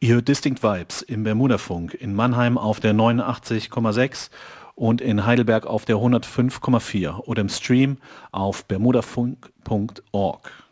Ihr hört Distinct Vibes im Bermudafunk, in Mannheim auf der 89,6 und in Heidelberg auf der 105,4 oder im Stream auf bermudafunk.org.